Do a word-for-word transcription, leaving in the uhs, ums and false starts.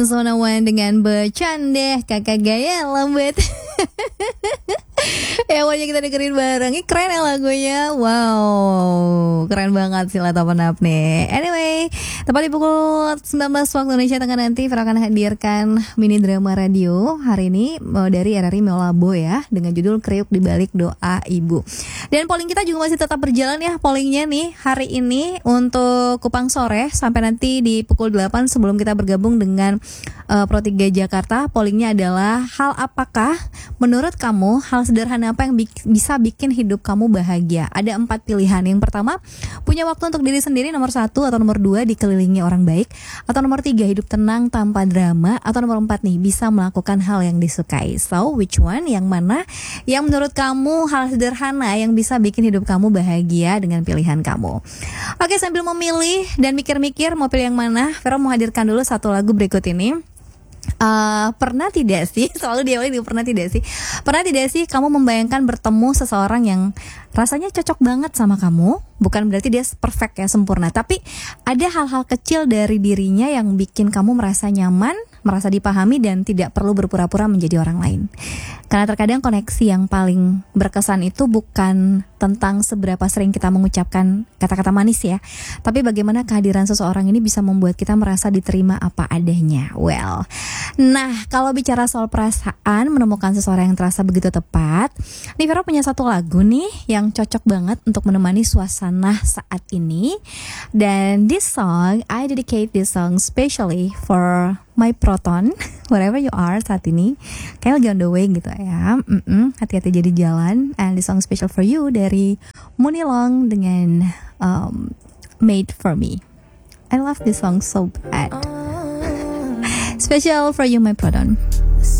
Sonawan dengan bercanda kakak gaya lambat. Ya pokoknya kita dengerin bareng. Ini keren ya lagunya. Wow, keren banget sih Lata Penap nih. Anyway, tepat di pukul sembilan belas waktu Indonesia Tengah nanti Vera akan hadirkan mini drama radio hari ini dari R R I Melabo ya, dengan judul Kriuk di Balik Doa Ibu. Dan polling kita juga masih tetap berjalan ya, pollingnya nih hari ini untuk Kupang Sore sampai nanti di pukul delapan sebelum kita bergabung dengan uh, Pro tiga Jakarta. Pollingnya adalah, hal apakah menurut kamu hal sederhana apa yang bi- bisa bikin hidup kamu bahagia? Ada empat pilihan. Yang pertama, punya waktu untuk diri sendiri, nomor satu, atau nomor dua, dikelilingi orang baik, atau nomor tiga, hidup tenang tanpa drama, atau nomor empat nih, bisa melakukan hal yang disukai. So, which one? Yang mana yang menurut kamu hal sederhana yang bisa bikin hidup kamu bahagia dengan pilihan kamu? Oke, sambil memilih dan mikir-mikir mau pilih yang mana, Vera mau hadirkan dulu satu lagu berikut ini. Uh, pernah tidak sih, selalu diawali dengan pernah tidak sih Pernah tidak sih kamu membayangkan bertemu seseorang yang rasanya cocok banget sama kamu? Bukan berarti dia perfect ya, sempurna, tapi ada hal-hal kecil dari dirinya yang bikin kamu merasa nyaman, merasa dipahami, dan tidak perlu berpura-pura menjadi orang lain. Karena terkadang koneksi yang paling berkesan itu bukan tentang seberapa sering kita mengucapkan kata-kata manis ya, tapi bagaimana kehadiran seseorang ini bisa membuat kita merasa diterima apa adanya. Well, nah kalau bicara soal perasaan, menemukan seseorang yang terasa begitu tepat, nih Vera punya satu lagu nih yang cocok banget untuk menemani suasana saat ini. Dan this song, I dedicate this song specially for my proton, wherever you are saat ini. Kayak lagi on the way gitu ya. Mm-mm, hati-hati jadi jalan. And this song special for you dari Munilong dengan um, Made for Me. I love this song so bad. Special for you, my proton.